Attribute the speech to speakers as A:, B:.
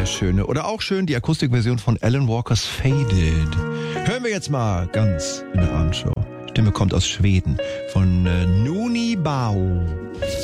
A: Sehr schöne. Oder auch schön die Akustikversion von Alan Walkers Faded. Hören wir jetzt mal ganz in der Abendshow. Stimme kommt aus Schweden von Nuni Bao.